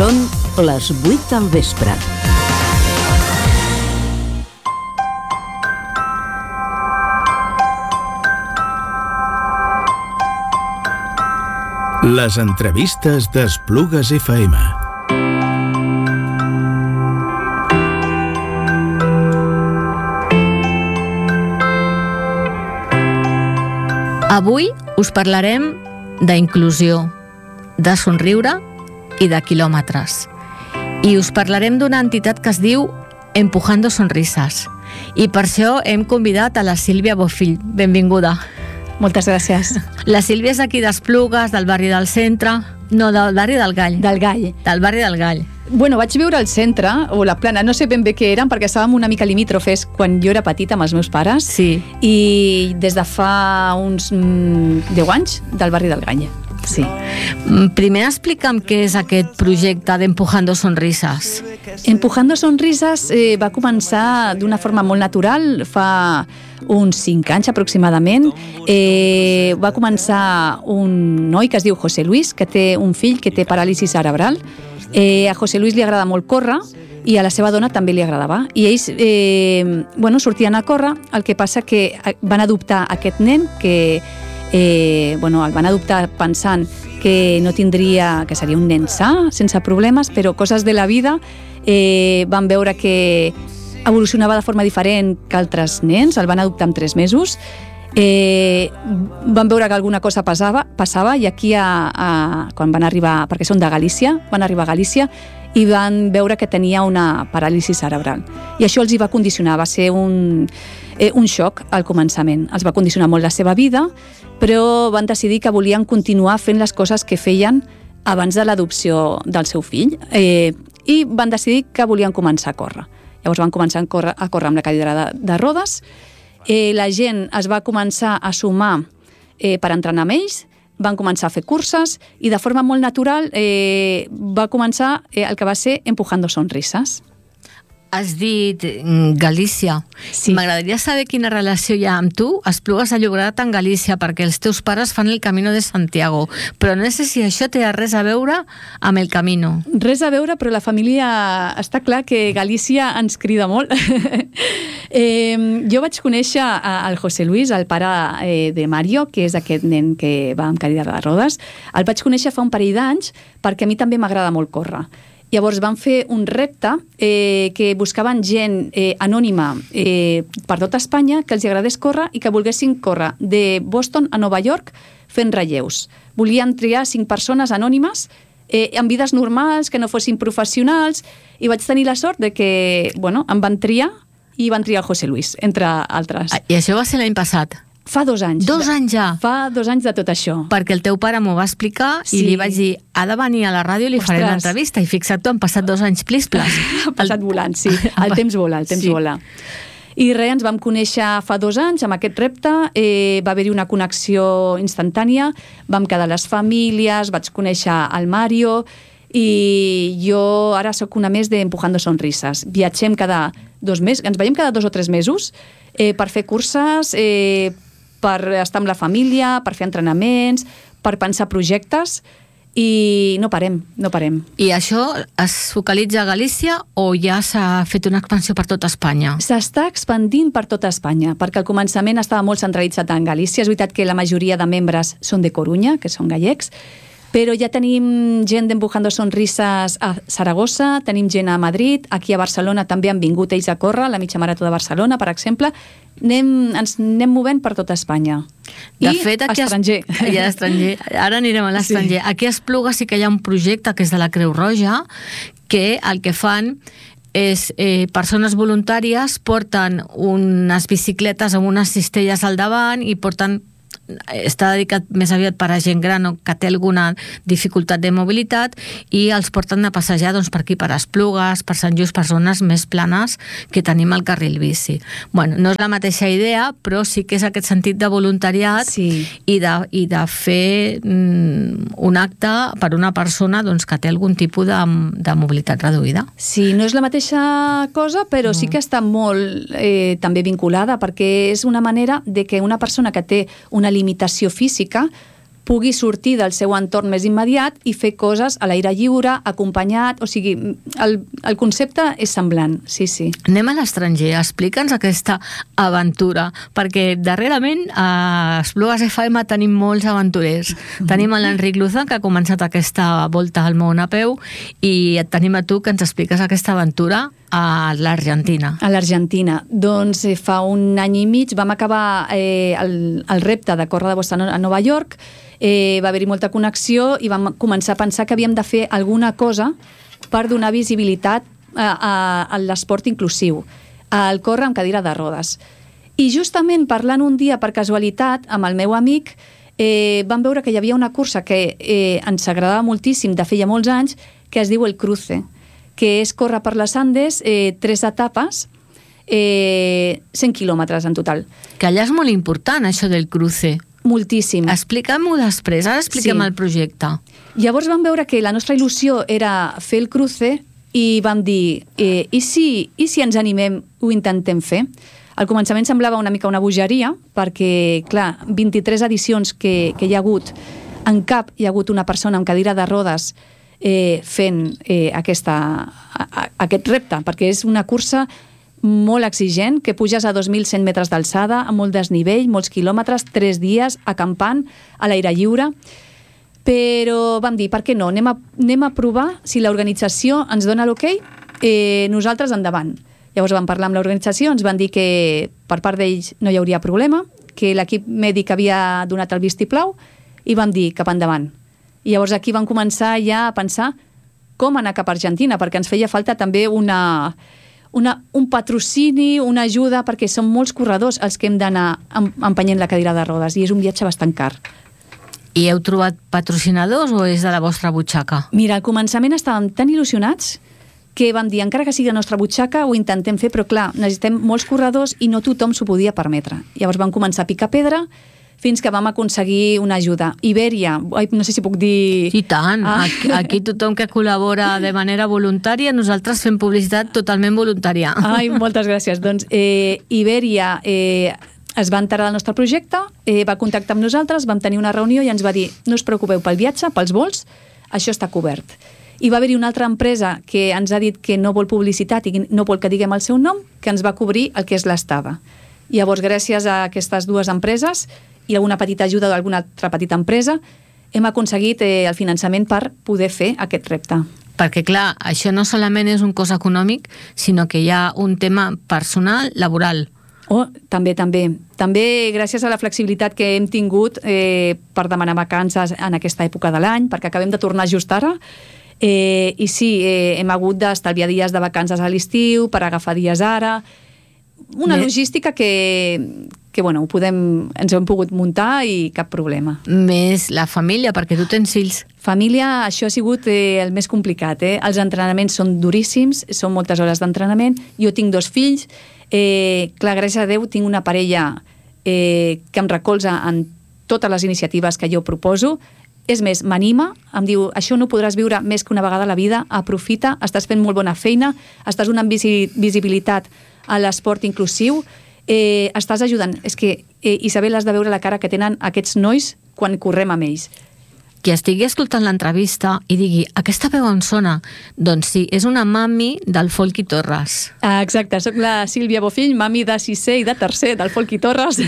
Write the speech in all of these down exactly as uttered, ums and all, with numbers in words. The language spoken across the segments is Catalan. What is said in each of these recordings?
Són les vuit del vespre. Les entrevistes d'Esplugues F M. Avui us parlarem d'inclusió, de somriure i de quilòmetres. I us parlarem d'una entitat que es diu Empujando Sonrisas. I per això hem convidat a la Sílvia Bofill. Benvinguda. Moltes gràcies. La Sílvia és aquí d'Esplugues, del barri del centre. No, del barri del Gall. Del Gall. Del barri del Gall. Bueno, vaig viure al centre, o la plana, no sé ben bé què eren, perquè estàvem una mica limítrofes quan jo era petita amb els meus pares. Sí. I des de fa uns mm, deu anys, del barri del Gall. Sí. Primer explica'm què és aquest projecte d'Empujando Sonrisas. Empujando Sonrisas eh, va començar d'una forma molt natural fa uns cinc anys aproximadament. Eh, va començar un noi que es diu José Luis, que té un fill que té paràlisi cerebral. Eh, a José Luis li agrada molt córrer i a la seva dona també li agradava. I ells eh, bueno, sortien a córrer, el que passa que van adoptar aquest nen que eh, bueno, el van adoptar pensant que no tindria, que seria un nen sa, sense problemes, però coses de la vida eh, van veure que evolucionava de forma diferent que altres nens, el van adoptar en tres mesos. Eh, van veure que alguna cosa passava, passava i aquí a, a, quan van arribar, perquè són de Galícia, van arribar a Galícia i van veure que tenia una paràlisi cerebral i això els hi va condicionar, va ser un, eh, un xoc al començament, els va condicionar molt la seva vida, però van decidir que volien continuar fent les coses que feien abans de l'adopció del seu fill eh, i van decidir que volien començar a córrer. Llavors van començar a córrer, a córrer amb la cadira de, de rodes. Eh, la gent es va començar a sumar eh, per entrenar amb ells, van començar a fer curses i de forma molt natural eh, va començar eh, el que va ser Empujando Sonrisas. Has dit Galícia. Sí. M'agradaria saber quina relació hi ha amb tu, Esplugues de Llobregat en Galícia, perquè els teus pares fan el Camino de Santiago, però no sé si això té res a veure amb el Camino. Res a veure, però la família està clar que Galícia ens crida molt. eh, jo vaig conèixer al José Luis, el pare eh, de Mario, que és aquest nen que va amb cadira de rodes. El vaig conèixer fa un parell d'anys perquè a mi també m'agrada molt córrer. Llavors van fer un repte eh, que buscaven gent eh, anònima eh, per tota Espanya que els agradés córrer i que volguessin córrer de Boston a Nova York fent relleus. Volien triar cinc persones anònimes eh, amb vides normals, que no fossin professionals, i vaig tenir la sort de que bueno, em van triar i van triar el José Luis, entre altres. I això va ser l'any passat? Fa dos anys. Dos anys ja? Fa dos anys de tot això. Perquè el teu pare m'ho va explicar Sí. i li vaig dir, ha de venir a la ràdio i li Ostres. faré una entrevista. I fixa't tu, han passat dos anys plis-plas. Ha passat volant, sí. El temps vola, el temps Sí. vola. I res, ens vam conèixer fa dos anys amb aquest repte, eh, va haver-hi una connexió instantània, vam quedar les famílies, vaig conèixer el Mario i jo ara sóc una més d'Empujando Sonrisas. Viatgem cada dos mesos, ens veiem cada dos o tres mesos eh, per fer curses, eh, per estar amb la família, per fer entrenaments, per pensar projectes i no parem, no parem. I això es focalitza a Galícia o ja s'ha fet una expansió per tota Espanya? S'està expandint per tota Espanya, perquè al començament estava molt centralitzat en Galícia. És veritat que la majoria de membres són de Corunya, que són gallecs, però ja tenim gent d'Empujando Sonrisas a Saragossa, tenim gent a Madrid, aquí a Barcelona també han vingut ells a córrer, la mitja marató de Barcelona, per exemple. Anem, ens anem movent per tota Espanya. De I fet, aquí estranger. Es... I a estranger. Ara anirem a l'estranger. Sí. Aquí a Esplugues sí que hi ha un projecte que és de la Creu Roja, que el que fan és eh, persones voluntàries porten unes bicicletes amb unes cistelles al davant i porten està dedicat més aviat per a gent gran o que té alguna dificultat de mobilitat i els porten a passejar doncs, per aquí, per Esplugues, per Sant Just, per zones més planes que tenim al carril bici. Bueno, no és la mateixa idea, però sí que és aquest sentit de voluntariat sí. i, de, i de fer mm, un acte per una persona doncs, que té algun tipus de, de mobilitat reduïda. Sí, no és la mateixa cosa, però no. sí que està molt eh, també vinculada, perquè és una manera de que una persona que té una limitació física pugui sortir del seu entorn més immediat i fer coses a l'aire lliure, acompanyat, o sigui, el, el concepte és semblant, sí, sí. Anem a l'estranger, explica'ns aquesta aventura, perquè darrerament a Esplugues F M tenim molts aventurers. Mm-hmm. Tenim l'Enric Luzan, que ha començat aquesta volta al món a peu, i et tenim a tu que ens expliques aquesta aventura a l'Argentina. A l'Argentina. Doncs eh, fa un any i mig vam acabar eh, el, el repte de córrer de Boston a Nova York, eh, va haver-hi molta connexió i vam començar a pensar que havíem de fer alguna cosa per donar visibilitat a, a, a l'esport inclusiu, al córrer amb cadira de rodes. I justament parlant un dia per casualitat amb el meu amic, eh, vam veure que hi havia una cursa que eh, ens agradava moltíssim de feia molts anys, que es diu el Cruce, que és córrer per les Andes, eh, tres etapes, eh, cent quilòmetres en total. Que allà és molt important, això del Cruce. Moltíssim. Explica'm-ho després, ara expliquem sí. el projecte. Llavors vam veure que la nostra il·lusió era fer el Cruce i vam dir, eh, i, si, i si ens animem, ho intentem fer? Al començament semblava una mica una bogeria, perquè, clar, vint-i-tres edicions que, que hi ha hagut, en cap hi ha hagut una persona amb cadira de rodes eh, fent eh, aquesta, a, a, aquest repte, perquè és una cursa molt exigent, que puges a dos mil cent metres d'alçada, amb molt desnivell, molts quilòmetres, tres dies, acampant, a l'aire lliure. Però vam dir, per què no? Anem a, anem a provar, si l'organització ens dona l'ok, eh, nosaltres endavant. Llavors vam parlar amb l'organització, ens van dir que per part d'ells no hi hauria problema, que l'equip mèdic havia donat el vistiplau, i vam dir cap endavant. I llavors aquí vam començar ja a pensar com anar cap a Argentina, perquè ens feia falta també una... Una, un patrocini, una ajuda, perquè són molts corredors els que hem d'anar empenyent la cadira de rodes, i és un viatge bastant car. I heu trobat patrocinadors o és de la vostra butxaca? Mira, al començament estàvem tan il·lusionats que vam dir, encara que sigui la nostra butxaca, ho intentem fer, però clar, necessitem molts corredors i no tothom s'ho podia permetre. Llavors vam començar a picar pedra fins que vam aconseguir una ajuda. Ibèria, no sé si puc dir... I tant, ah. aquí, aquí tothom que col·labora de manera voluntària, nosaltres fem publicitat totalment voluntària. Ai, moltes gràcies. Doncs eh, Ibèria eh, es va enterar del nostre projecte, eh, va contactar amb nosaltres, vam tenir una reunió i ens va dir, no us preocupeu pel viatge, pels vols, això està cobert. I va haver-hi una altra empresa que ens ha dit que no vol publicitat i no vol que diguem el seu nom, que ens va cobrir el que és l'estada. Llavors, gràcies a aquestes dues empreses i alguna petita ajuda d'alguna altra petita empresa, hem aconseguit eh, el finançament per poder fer aquest repte. Perquè, clar, això no solament és un cost econòmic, sinó que hi ha un tema personal, laboral. Oh, també, també. També gràcies a la flexibilitat que hem tingut eh, per demanar vacances en aquesta època de l'any, perquè acabem de tornar just ara, eh, i sí, eh, hem hagut d'estalviar dies de vacances a l'estiu per agafar dies ara. Una Més... logística que, que bueno, ho podem, ens ho hem pogut muntar i cap problema. Més la família, perquè tu tens fills. Família, això ha sigut eh, el més complicat. Eh? Els entrenaments són duríssims, són moltes hores d'entrenament. Jo tinc dos fills. Eh, clar, gràcies a Déu, tinc una parella eh, que em recolza en totes les iniciatives que jo proposo. És més, m'anima, em diu, això no podràs viure més que una vegada a la vida, aprofita, estàs fent molt bona feina, estàs donant visi visibilitat a l'esport inclusiu, eh, estàs ajudant. És que, eh, Isabel, has de veure la cara que tenen aquests nois quan correm amb ells. Qui estigui escoltant l'entrevista i digui, aquesta veu on sona? Doncs sí, és una mami del Folqui Torres. Ah, exacte, soc la Sílvia Bofill, mami de sisè i de tercer del Folqui Torres.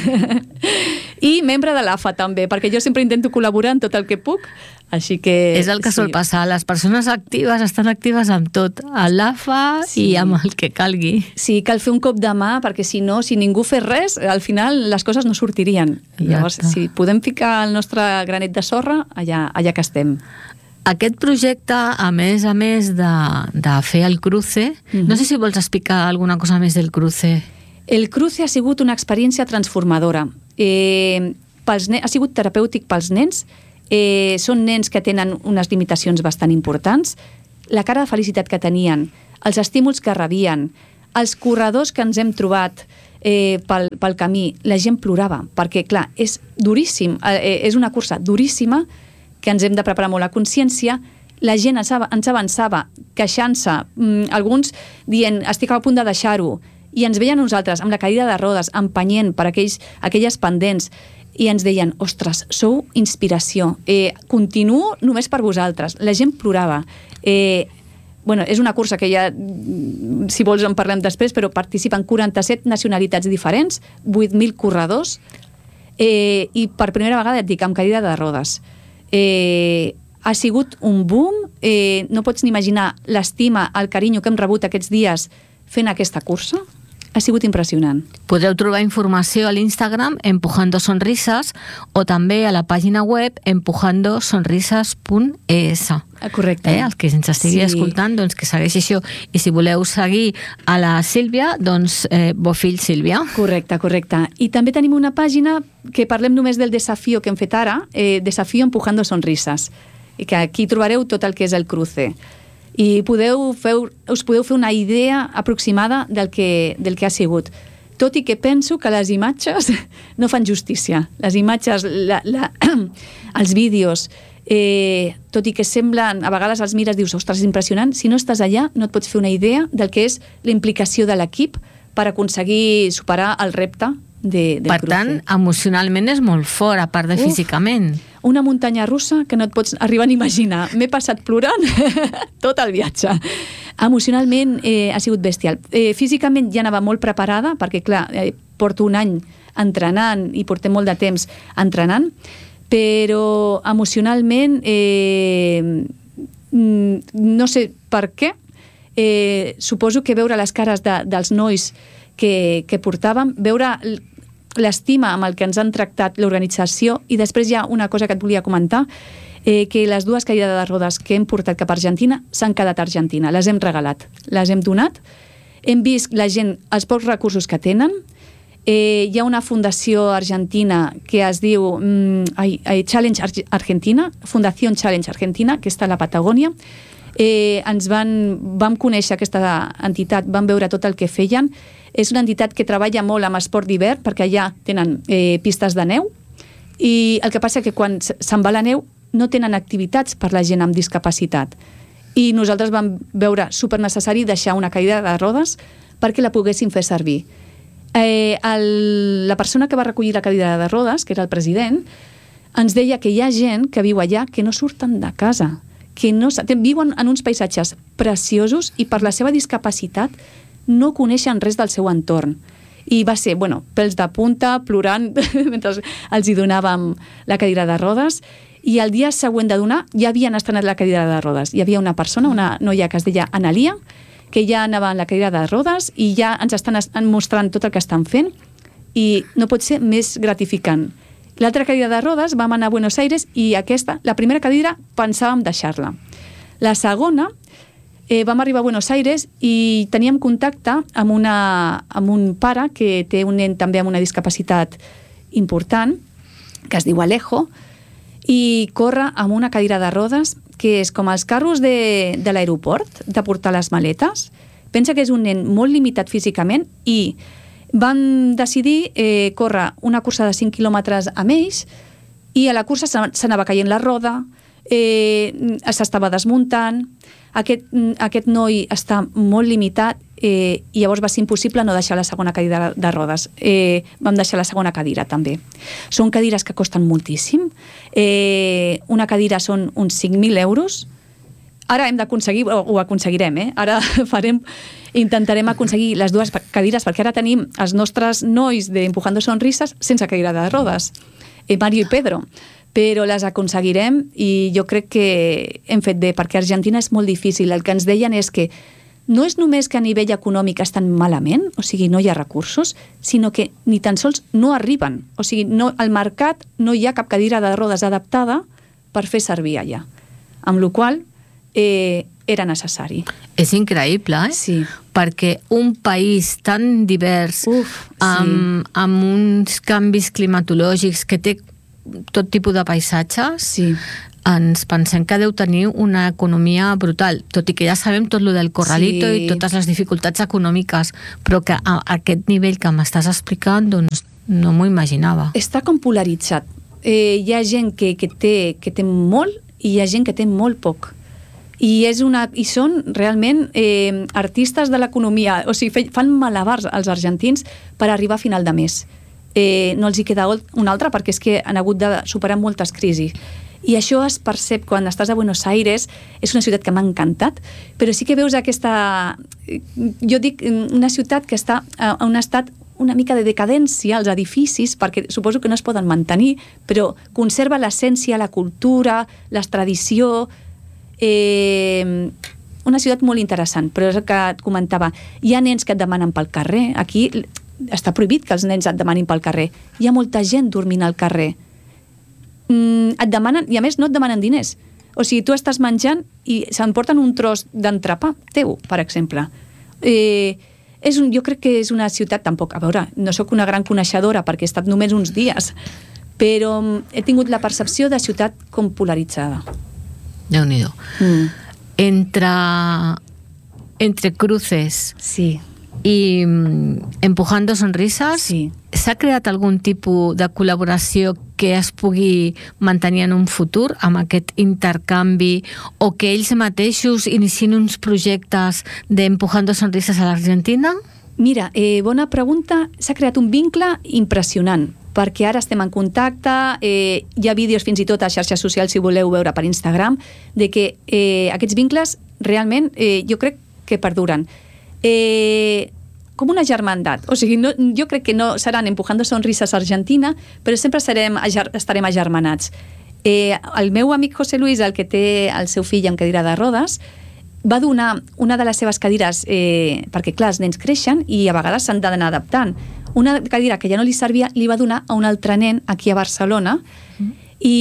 I membre de l'A F A també, perquè jo sempre intento col·laborar en tot el que puc. Així que... És el que sí. sol passar. Les persones actives estan actives amb tot, a l'A F A sí. i amb el que calgui. Sí, cal fer un cop de mà, perquè si no, si ningú fes res, al final les coses no sortirien. I llavors, si podem ficar el nostre granet de sorra, allà, allà que estem. Aquest projecte, a més a més de, de fer el Cruce, mm-hmm. no sé si vols explicar alguna cosa més del Cruce. El Cruce ha sigut una experiència transformadora. Eh, pels ha sigut terapèutic pels nens. Eh, són nens que tenen unes limitacions bastant importants. La cara de felicitat que tenien, els estímuls que rebien, els corredors que ens hem trobat eh, pel, pel camí, la gent plorava, perquè, clar, és duríssim, eh, és una cursa duríssima, que ens hem de preparar molt a consciència. La gent ens, ens avançava queixant-se, mm, alguns dient estic a punt de deixar-ho, i ens veien nosaltres amb la cadira de rodes empenyent per aquells, aquelles pendents. i ens deien, ostres, sou inspiració, eh, continuo només per vosaltres. La gent plorava. Eh, bueno, és una cursa que ja, si vols en parlem després, però participen quaranta-set nacionalitats diferents, vuit mil corredors, eh, i per primera vegada et dic, amb cadira de rodes. Eh, ha sigut un boom, eh, no pots ni imaginar l'estima, el carinyo que hem rebut aquests dies fent aquesta cursa. Ha sigut impressionant. Podeu trobar informació a l'Instagram Empujando Sonrisas o també a la pàgina web empujando sonrisas punt es. Correcte. Eh? Els que ens estigui Sí. escoltant, doncs que segueixi això. I si voleu seguir a la Sílvia, doncs eh, Bofill Sílvia. Correcte, correcte. I també tenim una pàgina que parlem només del desafío que hem fet ara, eh, Desafío Empujando Sonrisas, i que aquí trobareu tot el que és el cruce. I podeu fer, us podeu fer una idea aproximada del que, del que ha sigut. Tot i que penso que les imatges no fan justícia. Les imatges, la, la, els vídeos, eh, tot i que semblen, a vegades els mires, dius, ostres, és impressionant, si no estàs allà no et pots fer una idea del que és la implicació de l'equip per aconseguir superar el repte de, del Per cruce. tant, emocionalment és molt fort, a part de Uf. físicament. Una muntanya russa que no et pots arribar a imaginar. M'he passat plorant tot el viatge. Emocionalment eh, ha sigut bestial. Eh, físicament ja anava molt preparada, perquè, clar, eh, porto un any entrenant i portem molt de temps entrenant, però emocionalment eh, no sé per què. Eh, suposo que veure les cares de, dels nois que, que portàvem, veure l'estima amb el que ens han tractat l'organització, i després hi ha una cosa que et volia comentar, eh, que les dues cadires de rodes que hem portat cap a Argentina s'han quedat a Argentina, les hem regalat, les hem donat, hem vist la gent, els pocs recursos que tenen, eh, hi ha una fundació argentina que es diu mm, ai, ai, Challenge Argentina, Fundació Challenge Argentina, que està a la Patagònia. Eh, ens van, vam conèixer aquesta entitat, vam veure tot el que feien. És una entitat que treballa molt amb esport d'hivern, perquè allà tenen eh, pistes de neu, i el que passa que quan se'n va la neu no tenen activitats per la gent amb discapacitat. I nosaltres vam veure supernecessari deixar una cadira de rodes perquè la poguessin fer servir. Eh, el, la persona que va recollir la cadira de rodes, que era el president, ens deia que hi ha gent que viu allà que no surten de casa, que no, viuen en uns paisatges preciosos i per la seva discapacitat no coneixen res del seu entorn. I va ser, bueno, pèls de punta, plorant, mentre els hi donàvem la cadira de rodes, i el dia següent de donar ja havien estrenat la cadira de rodes. Hi havia una persona, una noia que es deia Analia, que ja anava en la cadira de rodes i ja ens estan mostrant tot el que estan fent, i no pot ser més gratificant. L'altra cadira de rodes vam anar a Buenos Aires, i aquesta, la primera cadira, pensàvem deixar-la. La segona, eh, vam arribar a Buenos Aires i teníem contacte amb, una, amb un pare que té un nen també amb una discapacitat important, que es diu Alejo, i corre amb una cadira de rodes que és com els carros de, de l'aeroport, de portar les maletes. Pensa que és un nen molt limitat físicament, i van decidir eh, córrer una cursa de cinc quilòmetres amb ells, i a la cursa s'anava caient la roda, eh, s'estava desmuntant, aquest, aquest noi està molt limitat, eh, i llavors va ser impossible no deixar la segona cadira de rodes. Eh, vam deixar la segona cadira també. Són cadires que costen moltíssim. Eh, una cadira són uns cinc mil euros. Ara hem d'aconseguir, o ho aconseguirem, eh? Ara farem, intentarem aconseguir les dues cadires, perquè ara tenim els nostres nois d'Empujando Sonrisas sense cadira de rodes, eh, Mario i Pedro, però les aconseguirem, i jo crec que hem fet bé, perquè a Argentina és molt difícil. El que ens deien és que no és només que a nivell econòmic estan malament, o sigui, no hi ha recursos, sinó que ni tan sols no arriben. O sigui, no, al mercat no hi ha cap cadira de rodes adaptada per fer servir allà. Amb la qual cosa, Eh, era necessari. És increïble, eh? Sí. Perquè un país tan divers, Uf, amb, sí. amb uns canvis climatològics, que té tot tipus de paisatges, Sí. ens pensem que deu tenir una economia brutal, tot i que ja sabem tot lo del corralito Sí. i totes les dificultats econòmiques, però que a aquest nivell que m'estàs explicant, doncs no m'ho imaginava. Està com polaritzat. Eh, hi ha gent que, que, té, que té molt, i hi ha gent que té molt poc. I, és una, i són realment eh, artistes de l'economia, o sigui, fan malabars els argentins per arribar a final de mes. eh, no els hi queda una altra perquè és que han hagut de superar moltes crisis. I això es percep quan estàs a Buenos Aires. És una ciutat que m'ha encantat, però sí que veus aquesta... Jo dic, una ciutat que està a un estat una mica de decadència, els edificis, perquè suposo que no es poden mantenir, però conserva l'essència, la cultura, la tradició... Eh, una ciutat molt interessant, però és el que et comentava. Hi ha nens que et demanen pel carrer. Aquí està prohibit que els nens et demanin pel carrer. Hi ha molta gent dormint al carrer. Mm, et demanen, i a més no et demanen diners. O sigui, tu estàs menjant i s'emporten un tros d'entrepà teu, per exemple. Eh, és un, jo crec que és una ciutat, tampoc, a veure, no sóc una gran coneixedora perquè he estat només uns dies, però he tingut la percepció de ciutat com polaritzada. Déu-n'hi-do. Mm. Entre, entre cruces... Sí. I Empujando Sonrisas, sí. S'ha creat algun tipus de col·laboració que es pugui mantenir en un futur amb aquest intercanvi, o que ells mateixos inicien uns projectes d'Empujando Sonrisas a l'Argentina? Mira, eh, bona pregunta. S'ha creat un vincle impressionant, perquè ara estem en contacte, eh, hi ha vídeos fins i tot a xarxes socials, si voleu veure per Instagram, de que eh, aquests vincles realment eh, jo crec que perduren. Eh, com una germandat. O sigui, no, jo crec que no seran Empujando Sonrisas Argentina, però sempre serem, estarem agermanats. Eh, el meu amic José Luis, el que té el seu fill amb cadira de rodes, va donar una de les seves cadires, eh, perquè clar, els nens creixen i a vegades s'han d'anar adaptant. Una cadira que ja no li servia li va donar a un altre nen aquí a Barcelona, mm. i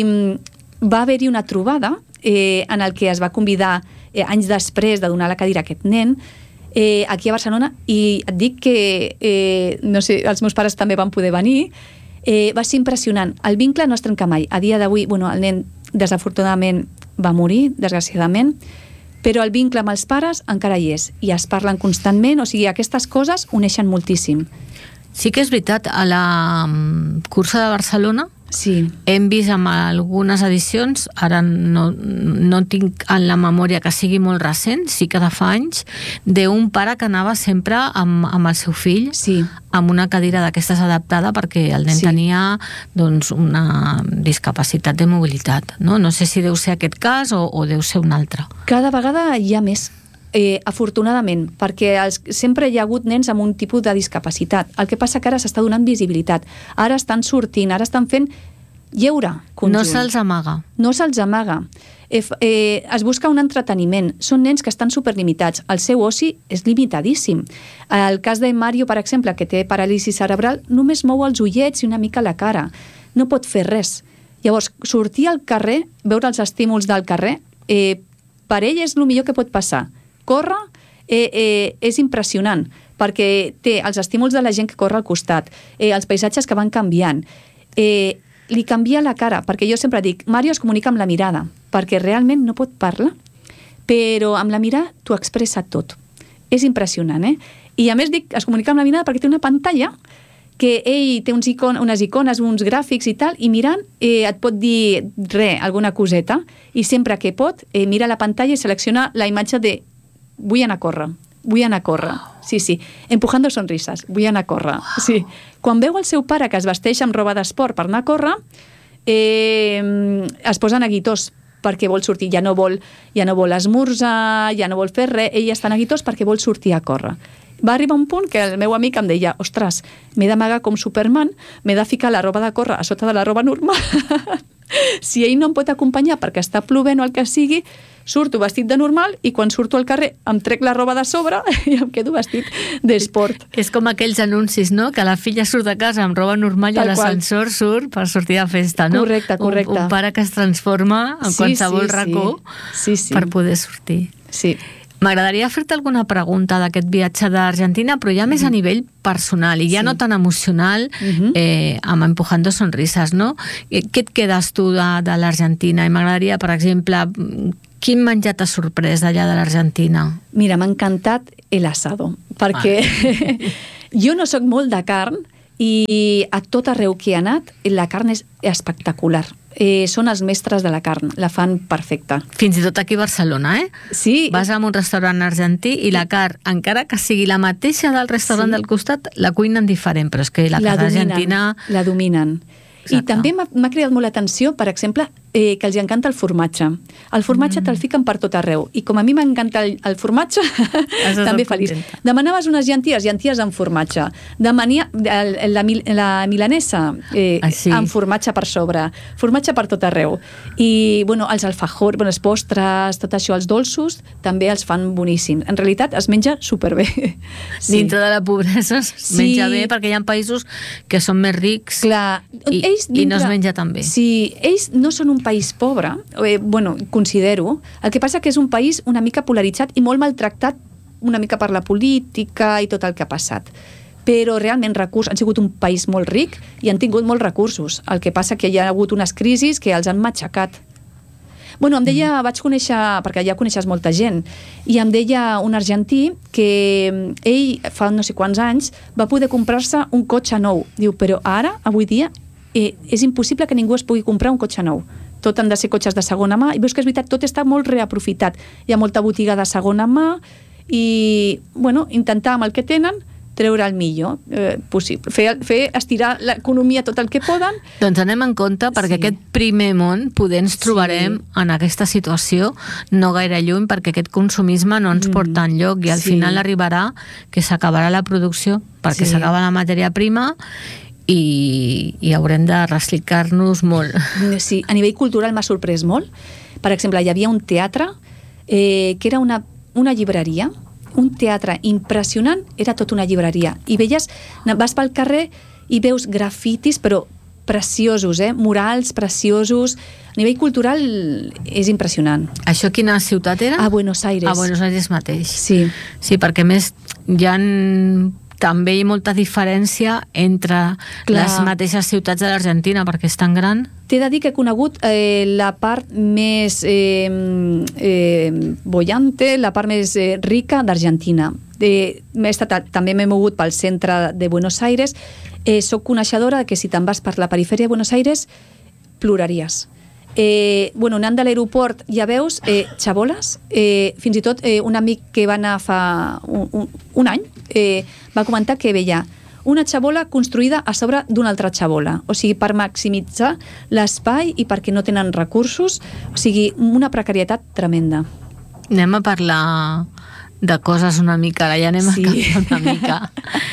va haver-hi una trobada eh, en el que es va convidar eh, anys després de donar la cadira a aquest nen, Eh, aquí a Barcelona, i et dic que eh, no sé, els meus pares també van poder venir. Eh, va ser impressionant. El vincle no es trenca mai. A dia d'avui, bueno, el nen desafortunadament va morir, desgraciadament, però el vincle amb els pares encara hi és i es parlen constantment, o sigui, aquestes coses uneixen moltíssim. Sí que és veritat, a la cursa de Barcelona sí. Hem vist amb algunes edicions, ara no, no tinc en la memòria que sigui molt recent, sí que de fa anys, d'un pare que anava sempre amb, amb el seu fill, sí. amb una cadira d'aquestes adaptada perquè el nen sí. tenia doncs, una discapacitat de mobilitat. No? No sé si deu ser aquest cas o, o deu ser un altre. Cada vegada hi ha més. Eh, afortunadament, perquè els, sempre hi ha hagut nens amb un tipus de discapacitat. El que passa que ara s'està donant visibilitat. Ara estan sortint, ara estan fent lleure conjunt. No se'ls amaga. No se'ls amaga. Eh, eh, es busca un entreteniment. Són nens que estan superlimitats. El seu oci és limitadíssim. El cas de Mario, per exemple, que té paràlisi cerebral, només mou els ullets i una mica la cara. No pot fer res. Llavors, sortir al carrer, veure els estímuls del carrer, eh, per ell és el millor que pot passar. Corre eh, eh, és impressionant, perquè té els estímuls de la gent que corre al costat, eh, els paisatges que van canviant. Eh, li canvia la cara, perquè jo sempre dic, Mario es comunica amb la mirada, perquè realment no pot parlar, però amb la mirada t'ho expressa tot. És impressionant, eh? I a més dic, es comunica amb la mirada perquè té una pantalla que ell té uns icon, unes icones, uns gràfics i tal, i mirant eh, et pot dir res, alguna coseta, i sempre que pot, eh, mira la pantalla i selecciona la imatge de vull anar a córrer, vull anar a córrer. Sí, sí, Empujando Sonrisas, vull anar a córrer. Sí. Quan veu el seu pare que es vesteix amb roba d'esport per anar a córrer, eh, es posa neguitós perquè vol sortir, ja no vol, ja no vol esmorzar, ja no vol fer res, ell està neguitós perquè vol sortir a córrer. Va arribar un punt que el meu amic em deia, ostres, m'he d'amagar com Superman, m'he de ficar la roba de córrer a sota de la roba normal. Si ell no em pot acompanyar perquè està plovent o el que sigui, surto vestit de normal i quan surto al carrer em trec la roba de sobre i em quedo vestit d'esport. És com aquells anuncis, no?, que la filla surt de casa amb roba normal i l'ascensor surt per sortir de festa, no? Correcte, correcte. Un, un pare que es transforma en sí, qualsevol sí, racó sí. Sí, sí. per poder sortir. Sí. M'agradaria fer-te alguna pregunta d'aquest viatge d'Argentina, però ja més a nivell personal i ja sí. no tan emocional, uh-huh. eh, amb Empujando Sonrisas, no? Què et quedes tu de, de l'Argentina? I m'agradaria, per exemple, quin menjar t'ha sorprès d'allà de l'Argentina? Mira, m'ha encantat el asado, perquè ah. jo no sóc molt de carn i a tot arreu que he anat la carn és espectacular. eh, són els mestres de la carn, la fan perfecta. Fins i tot aquí a Barcelona, eh? Sí. Vas a un restaurant argentí i la carn, encara que sigui la mateixa del restaurant sí. del costat, la cuinen diferent, però és que la, la carn dominen, argentina... La dominen. Exacte. I també m'ha cridat molt l'atenció, per exemple, eh, que els encanta el formatge. El formatge mm. te'l fiquen per tot arreu. I com a mi m'encanta el, el formatge, també feliç. Contenta. Demanaves unes llenties, llenties amb formatge. Demania el, la, la milanesa eh, ah, sí. amb formatge per sobre. Formatge per tot arreu. I, bueno, els alfajors, bueno, els postres, tot això, els dolços, també els fan boníssims. En realitat, es menja superbé. Sí. Dintre de la pobresa es sí. menja bé, perquè hi ha països que són més rics. Clar. I, ells dintre, i no es menja tan bé. Sí, ells no són un país pobre, eh, bueno, considero. El que passa que és un país una mica polaritzat i molt maltractat una mica per la política i tot el que ha passat. Però realment recurs, han sigut un país molt ric i han tingut molts recursos. El que passa que hi ha hagut unes crisis que els han matxacat. Bueno, em deia, mm. vaig conèixer, perquè ja coneixes molta gent, i em deia un argentí que ell fa no sé quants anys va poder comprar-se un cotxe nou. Diu, però ara, avui dia, eh, és impossible que ningú es pugui comprar un cotxe nou. Tot han de ser cotxes de segona mà, i veus que és veritat, tot està molt reaprofitat. Hi ha molta botiga de segona mà i, bueno, intentar amb el que tenen treure el millor eh, possible. Fer, fer estirar l'economia tot el que poden. Doncs anem en compte, perquè sí. aquest primer món poder ens trobarem sí. en aquesta situació no gaire lluny, perquè aquest consumisme no ens mm. porta enlloc i al sí. final arribarà que s'acabarà la producció perquè sí. s'acaba la matèria prima i, i haurem de reciclar-nos molt. Sí, a nivell cultural m'ha sorprès molt. Per exemple, hi havia un teatre eh, que era una, una llibreria, un teatre impressionant, era tot una llibreria. I veies, vas pel carrer i veus grafitis, però preciosos, eh? Murals preciosos. A nivell cultural és impressionant. Això quina ciutat era? A Buenos Aires. A Buenos Aires mateix. Sí. Sí, perquè més hi ha també hi ha molta diferència entre Clar. les mateixes ciutats de l'Argentina, perquè és tan gran. T'he de dir que he conegut eh, la part més eh, eh, bollante, la part més eh, rica d'Argentina. Eh, estat, també m'he mogut pel centre de Buenos Aires. Eh, soc coneixedora que si te'n vas per la perifèria de Buenos Aires, ploraries. Eh, bueno, anant de l'aeroport ja veus eh, xaboles, eh, fins i tot eh, un amic que va anar fa un, un, un any eh, va comentar que veia una xabola construïda a sobre d'una altra xabola, o sigui, per maximitzar l'espai i perquè no tenen recursos, o sigui, una precarietat tremenda. Anem a parlar de coses una mica, ara ja anem sí. a canviar una mica.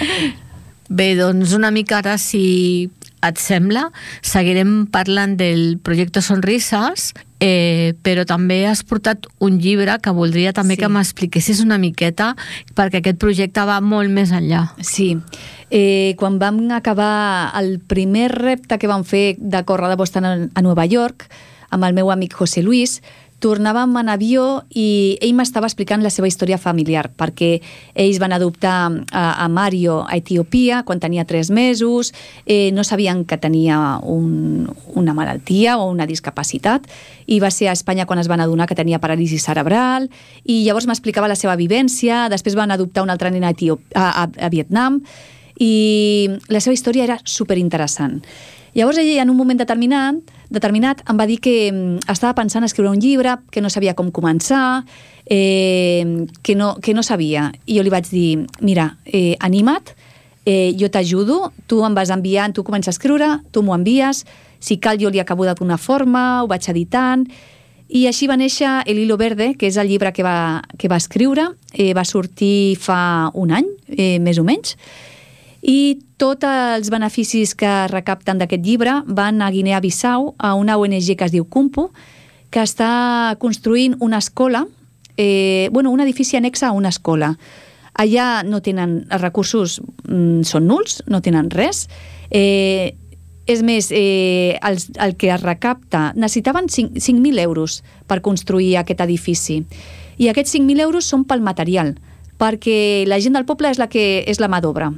Bé, doncs una mica ara, si et sembla, seguirem parlant del projecte Sonrises, eh, però també has portat un llibre que voldria també sí. que m'expliquessis una miqueta, perquè aquest projecte va molt més enllà. Sí, eh, quan vam acabar el primer repte que vam fer de córrer de Boston a Nova York, amb el meu amic José Luis, tornàvem en avió i ell m'estava explicant la seva història familiar, perquè ells van adoptar a, a Mario a Etiòpia quan tenia tres mesos, eh, no sabien que tenia un, una malaltia o una discapacitat, i va ser a Espanya quan es van adonar que tenia paràlisi cerebral, i llavors m'explicava la seva vivència. Després van adoptar un altre nen a, Etiop, a, a, a Vietnam, i la seva història era superinteressant. Llavors ell, en un moment determinat, determinat em va dir que estava pensant en escriure un llibre, que no sabia com començar, eh, que, no, que no sabia. I jo li vaig dir, mira, eh, anima't, eh, jo t'ajudo, tu em vas enviant, tu comences a escriure, tu m'ho envies, si cal jo li acabo de donar forma, ho vaig editant, i així va néixer El hilo verde, que és el llibre que va, que va escriure, eh, va sortir fa un any, eh, més o menys, i tots els beneficis que recapten d'aquest llibre van a Guinea-Bissau, a una O N G que es diu Kumpu, que està construint una escola, eh, bueno, un edifici annexa a una escola. Allà no tenen recursos, mm, són nuls, no tenen res. Eh, és més, eh, el, el que es recapta, necessitaven cinc mil euros per construir aquest edifici. I aquests cinc mil euros són pel material, perquè la gent del poble és la que és la mà d'obra.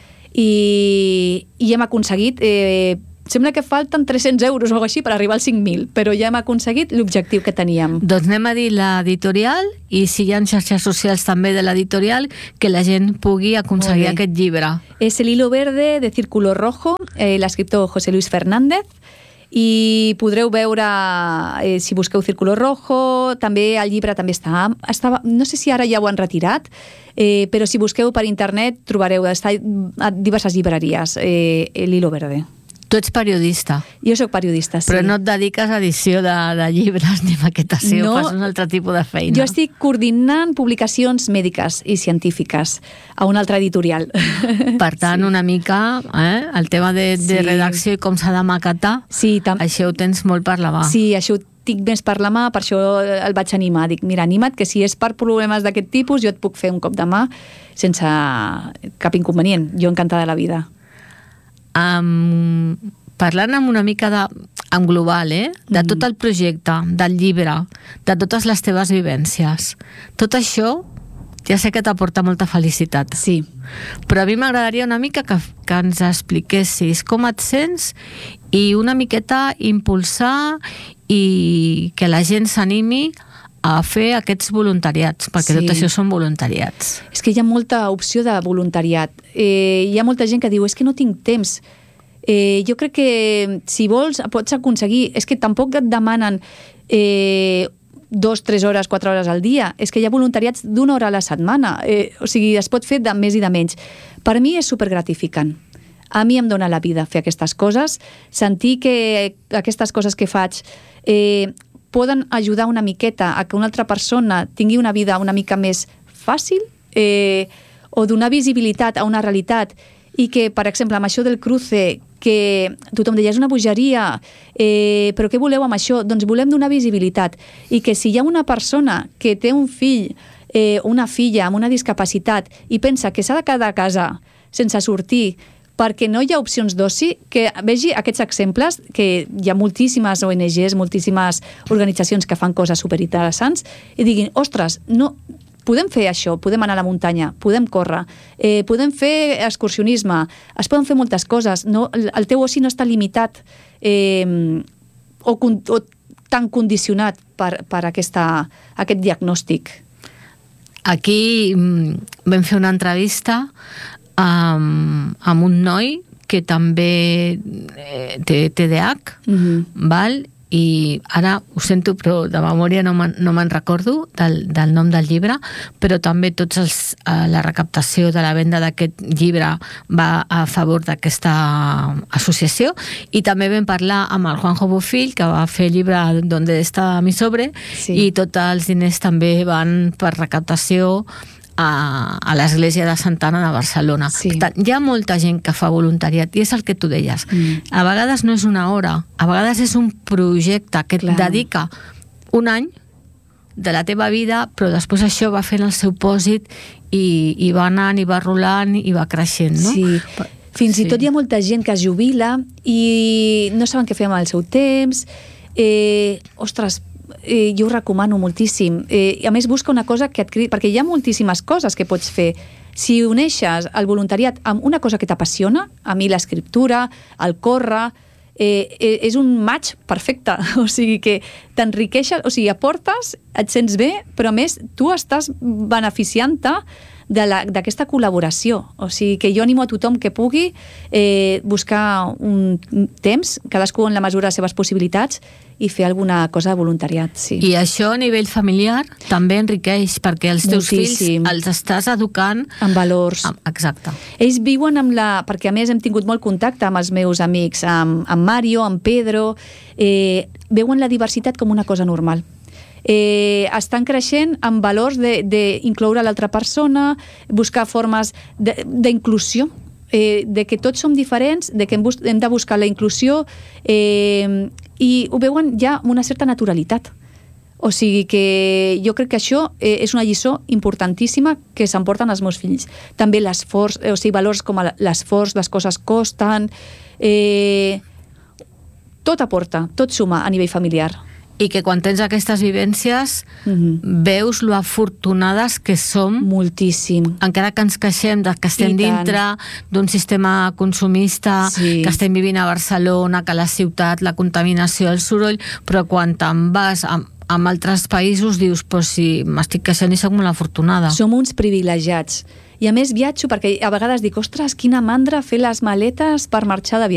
I, i hem aconseguit, eh, sembla que falten tres-cents euros o alguna cosa així per arribar als cinc mil, però ja hem aconseguit l'objectiu que teníem. Doncs anem a dir l'editorial, i si hi ha xarxes socials també de l'editorial, que la gent pugui aconseguir aquest llibre. És El hilo verde de Círculo Rojo, eh, l'escriptor José Luis Fernández. i podreu veure, eh, si busqueu Círculo Rojo, també el llibre també està, estava, no sé si ara ja ho han retirat, eh, però si busqueu per internet trobareu, està a diverses llibreries, eh, l'Hilo Verde. Tu ets periodista. Jo sóc periodista, sí. Però no et dediques a edició de, de llibres ni maquetació, no, fas un altre tipus de feina. Jo estic coordinant publicacions mèdiques i científiques a un altre editorial. Per tant, sí. una mica, eh, el tema de, de sí. redacció i com s'ha de maquetar, sí, tam... això ho tens molt per la mà. Sí, això ho tinc més per la mà, per això el vaig animar. Dic, mira, anima't, que si és per problemes d'aquest tipus, jo et puc fer un cop de mà sense cap inconvenient. Jo encantada de la vida. Um, parlant amb una mica de, en global, eh? de mm. tot el projecte, del llibre, de totes les teves vivències, tot això ja sé que t'aporta molta felicitat. Sí. Però a mi m'agradaria una mica que, que ens expliquessis com et sents i una miqueta impulsar i que la gent s'animi a fer aquests voluntariats, perquè sí. tot això són voluntariats. És que hi ha molta opció de voluntariat. Eh, hi ha molta gent que diu, és que no tinc temps. Eh, jo crec que si vols pots aconseguir, és que tampoc et demanen eh, dos, tres hores, quatre hores al dia, és que hi ha voluntariats d'una hora a la setmana, eh, o sigui, es pot fer de més i de menys. Per mi és supergratificant. A mi em dóna la vida fer aquestes coses, sentir que aquestes coses que faig eh, poden ajudar una miqueta a que una altra persona tingui una vida una mica més fàcil, eh, o donar visibilitat a una realitat, i que, per exemple, amb això del cruce, que tothom deia, és una bogeria, eh, però què voleu amb això? Doncs volem donar visibilitat, i que si hi ha una persona que té un fill eh, o una filla amb una discapacitat i pensa que s'ha de quedar a casa sense sortir perquè no hi ha opcions d'oci, que vegi aquests exemples, que hi ha moltíssimes O N Ges, moltíssimes organitzacions que fan coses superinteressants, i diguin, ostres, no, podem fer això, podem anar a la muntanya, podem córrer, eh, podem fer excursionisme, es poden fer moltes coses, no, el teu oci no està limitat eh, o, o tan condicionat per, per aquesta, aquest diagnòstic. Aquí vam fer una entrevista amb, amb un noi que també té T D A H, mm-hmm. val? I ara ho sento, però de memòria no me'n no me'n recordo del, del nom del llibre, però també tots els, eh, la recaptació de la venda d'aquest llibre va a favor d'aquesta associació, i també vam parlar amb el Juanjo Bofill, que va fer el llibre Donde está mi sobre, sí. i tots els diners també van per recaptació a, a l'església de Santa Anna de Barcelona. Sí. Per tant, hi ha molta gent que fa voluntariat, i és el que tu deies. Mm. A vegades no és una hora, a vegades és un projecte que et Clar. dedica un any de la teva vida, però després això va fent el seu pòsit i, i va anant, i va rolant, i va creixent, no? Sí. Fins sí. i tot hi ha molta gent que es jubila i no saben què fer amb el seu temps. Eh, ostres, Eh, jo ho recomano moltíssim. Eh, a més, busca una cosa que et cridi, perquè hi ha moltíssimes coses que pots fer. Si uneixes el voluntariat amb una cosa que t'apassiona, a mi l'escriptura, el córrer, eh, eh, és un match perfecte. O sigui que t'enriqueixes, o sigui, aportes, et sents bé, però a més tu estàs beneficiant-te d'aquesta col·laboració. O sigui que jo animo a tothom que pugui eh, buscar un temps, cadascú en la mesura de les seves possibilitats, i fer alguna cosa de voluntariat, sí. I això a nivell familiar també enriqueix, perquè els teus Moltíssim. fills els estàs educant en valors. Exacte. Ells viuen amb la... Perquè a més hem tingut molt contacte amb els meus amics, amb, amb Mario, amb Pedro, eh, veuen la diversitat com una cosa normal. Eh, estan creixent amb valors d'incloure l'altra persona, buscar formes d'inclusió, eh, de que tots som diferents, de que hem, hem de buscar la inclusió, eh, i ho veuen ja amb una certa naturalitat. O sigui que jo crec que això eh, és una lliçó importantíssima que s'emporten els meus fills. També l'esforç, o sigui, valors com l'esforç, les coses costen, eh, tot aporta, tot suma a nivell familiar. I que quan tens aquestes vivències mm-hmm. veus lo afortunades que som. Moltíssim. Encara que ens queixem de que estem dintre d'un sistema consumista, sí. que estem vivint a Barcelona, que la ciutat, la contaminació, el soroll, però quan te'n vas amb, amb altres països dius, pues si m'estic queixant i soc molt afortunada. Som uns privilegiats. I a més viatjo perquè a vegades dic, ostres, quina mandra fer les maletes per marxar de viatge.